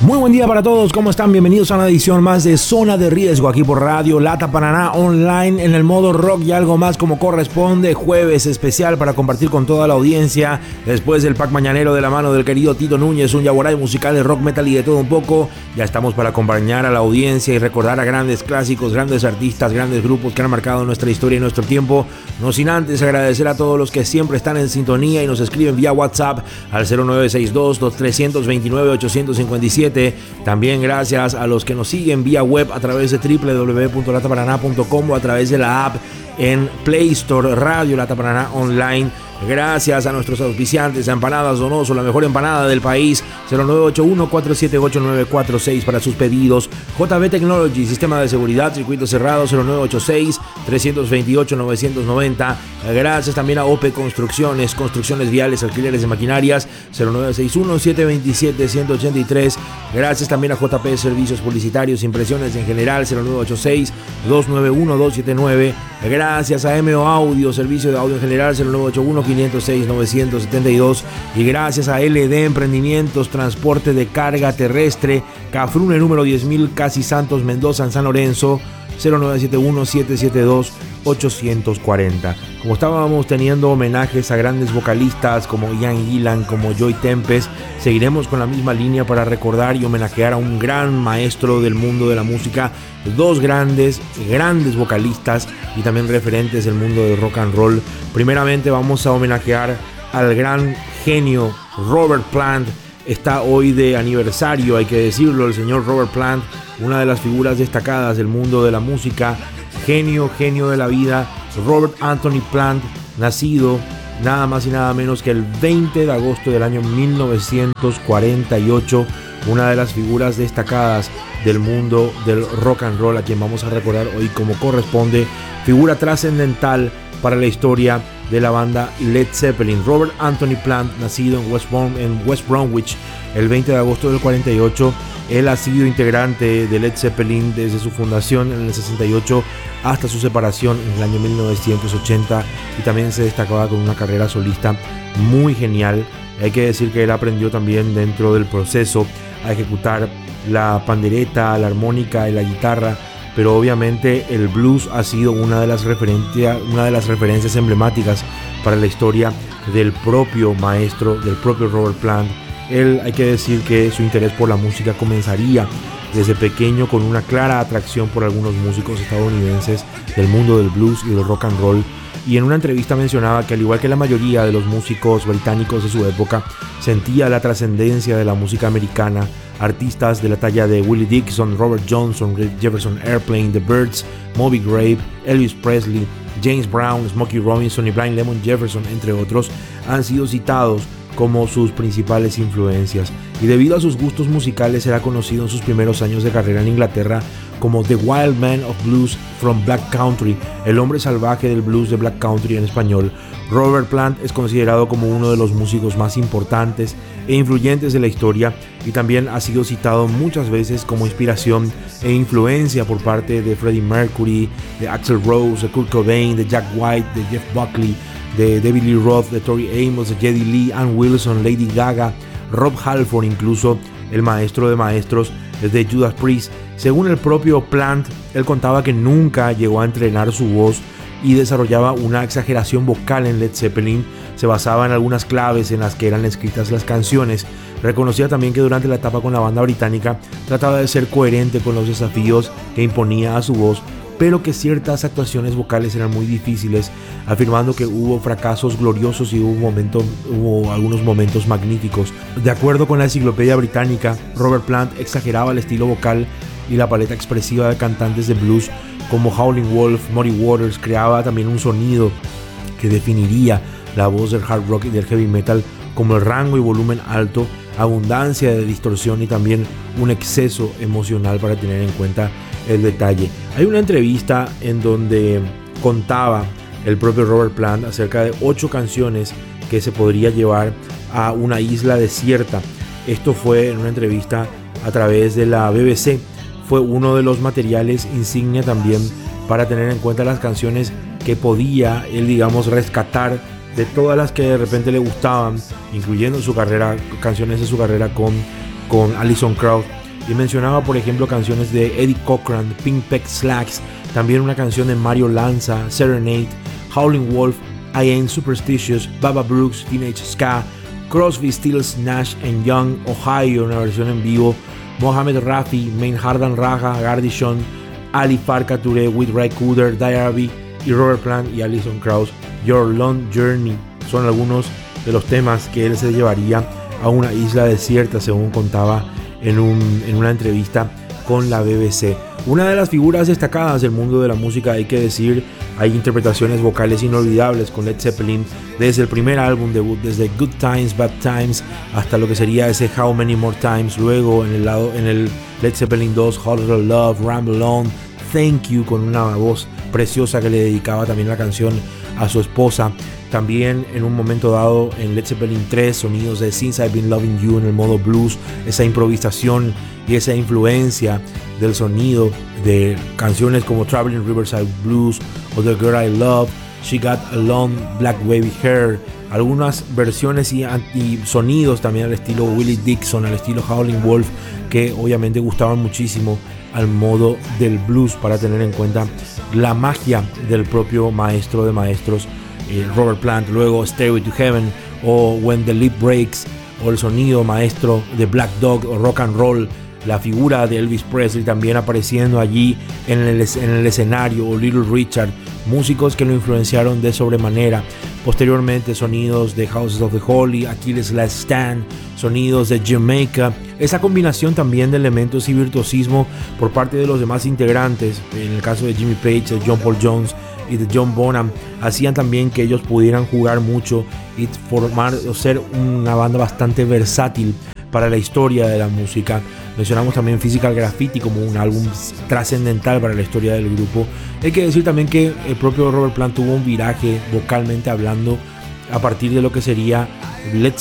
Muy buen día para todos, ¿cómo están? Bienvenidos a una edición más de Zona de Riesgo aquí por Radio Lata Paraná Online en el modo rock y algo más como corresponde. Jueves especial para compartir con toda la audiencia después del pack mañanero de la mano del querido Tito Núñez, un yaguaray musical de rock, metal y de todo un poco. Ya estamos para acompañar a la audiencia y recordar a grandes clásicos, grandes artistas, grandes grupos que han marcado nuestra historia y nuestro tiempo. No sin antes agradecer a todos los que siempre están en sintonía y nos escriben vía WhatsApp al 0962-329-857. También gracias a los que nos siguen vía web a través de www.lataparaná.com o a través de la app en Play Store, Radio Lata Paraná Online. Gracias a nuestros auspiciantes, a Empanadas Donoso, la mejor empanada del país, 0981-478-946 para sus pedidos. JB Technology, sistema de seguridad, circuito cerrado, 0986-328-990. Gracias también a OPE Construcciones, construcciones viales, alquileres de maquinarias, 0961-727-183. Gracias también a JP Servicios Publicitarios, impresiones en general, 0986-291-279. Gracias a MO Audio, servicio de audio en general, 0981-506-972. Y gracias a LD Emprendimientos, transporte de carga terrestre, Cafrune número 10.000, Casi Santos, Mendoza, en San Lorenzo, 0971-772-840. Como estábamos teniendo homenajes a grandes vocalistas como Ian Gillan, como Joy Tempest, seguiremos con la misma línea para recordar y homenajear a un gran maestro del mundo de la música, dos grandes vocalistas y también referentes del mundo del rock and roll. Primeramente vamos a homenajear al gran genio Robert Plant. Está hoy de aniversario, hay que decirlo, el señor Robert Plant, una de las figuras destacadas del mundo de la música, genio de la vida. Robert Anthony Plant, nacido nada más y nada menos que el 20 de agosto del año 1948, una de las figuras destacadas del mundo del rock and roll, a quien vamos a recordar hoy como corresponde, figura trascendental para la historia de la banda Led Zeppelin. Robert Anthony Plant, nacido en West Bromwich el 20 de agosto del 48, él ha sido integrante de Led Zeppelin desde su fundación en el 68 hasta su separación en el año 1980, y también se destacaba con una carrera solista muy genial. Hay que decir que él aprendió también dentro del proceso a ejecutar la pandereta, la armónica y la guitarra, pero obviamente el blues ha sido una de las referencias emblemáticas para la historia del propio maestro, del propio Robert Plant. Él, hay que decir que su interés por la música comenzaría desde pequeño con una clara atracción por algunos músicos estadounidenses del mundo del blues y del rock and roll, y en una entrevista mencionaba que al igual que la mayoría de los músicos británicos de su época, sentía la trascendencia de la música americana. Artistas de la talla de Willie Dixon, Robert Johnson, Jefferson Airplane, The Byrds, Moby Grape, Elvis Presley, James Brown, Smokey Robinson y Blind Lemon Jefferson, entre otros, han sido citados como sus principales influencias, y debido a sus gustos musicales era conocido en sus primeros años de carrera en Inglaterra como The Wild Man of Blues from Black Country, el hombre salvaje del blues de Black Country en español. Robert Plant es considerado como uno de los músicos más importantes e influyentes de la historia, y también ha sido citado muchas veces como inspiración e influencia por parte de Freddie Mercury, de Axl Rose, de Kurt Cobain, de Jack White, de Jeff Buckley, de David Lee Roth, de Tori Amos, de Geddy Lee, Ann Wilson, Lady Gaga, Rob Halford, incluso el maestro de maestros de Judas Priest. Según el propio Plant, él contaba que nunca llegó a entrenar su voz y desarrollaba una exageración vocal en Led Zeppelin. Se basaba en algunas claves en las que eran escritas las canciones. Reconocía también que durante la etapa con la banda británica trataba de ser coherente con los desafíos que imponía a su voz, pero que ciertas actuaciones vocales eran muy difíciles, afirmando que hubo fracasos gloriosos y hubo algunos momentos magníficos. De acuerdo con la Enciclopedia Británica, Robert Plant exageraba el estilo vocal y la paleta expresiva de cantantes de blues como Howlin' Wolf, Muddy Waters. Creaba también un sonido que definiría la voz del hard rock y del heavy metal, como el rango y volumen alto, abundancia de distorsión y también un exceso emocional, para tener en cuenta el detalle. Hay una entrevista en donde contaba el propio Robert Plant acerca de 8 canciones que se podría llevar a una isla desierta. Esto fue en una entrevista a través de la BBC. Fue uno de los materiales insignia también para tener en cuenta las canciones que podía él, digamos, rescatar de todas las que de repente le gustaban, incluyendo su carrera, canciones de su carrera con con Alison Krauss. Y mencionaba, por ejemplo, canciones de Eddie Cochran, Pink Peck Slacks, también una canción de Mario Lanza, Serenade, Howling Wolf, I Ain't Superstitious, Baba Brooks, Teenage Ska, Crosby, Stills, Nash & Young, Ohio, una versión en vivo, Mohamed Rafi, Main Hardan Raja, Gardishon, Ali Farka Touré, With Ray Cooder, Diary y Robert Plant y Alison Krauss, Your Long Journey. Son algunos de los temas que él se llevaría a una isla desierta, según contaba en una entrevista con la BBC. Una de las figuras destacadas del mundo de la música, hay que decir, hay interpretaciones vocales inolvidables con Led Zeppelin desde el primer álbum debut, desde Good Times, Bad Times, hasta lo que sería ese How Many More Times. Luego en el Led Zeppelin 2, Hotter Love, Ramble On, Thank You, con una voz preciosa que le dedicaba también la canción a su esposa. También en un momento dado en Led Zeppelin 3, sonidos de Since I've Been Loving You en el modo blues, esa improvisación y esa influencia del sonido de canciones como Traveling Riverside Blues o The Girl I Love, She Got a Long Black Wavy Hair, algunas versiones y sonidos también al estilo Willie Dixon, al estilo Howling Wolf, que obviamente gustaban muchísimo al modo del blues, para tener en cuenta la magia del propio maestro de maestros, Robert Plant. Luego Stairway to Heaven o When the Leaf Breaks, o el sonido maestro de Black Dog o Rock and Roll, la figura de Elvis Presley también apareciendo allí en el escenario, o Little Richard, músicos que lo influenciaron de sobremanera. Posteriormente sonidos de Houses of the Holy, Achilles Last Stand, sonidos de Jamaica, esa combinación también de elementos y virtuosismo por parte de los demás integrantes, en el caso de Jimmy Page, de John Paul Jones y de John Bonham, hacían también que ellos pudieran jugar mucho y formar o ser una banda bastante versátil para la historia de la música. Mencionamos también Physical Graffiti como un álbum trascendental para la historia del grupo. Hay que decir también que el propio Robert Plant tuvo un viraje vocalmente hablando a partir de lo que sería Led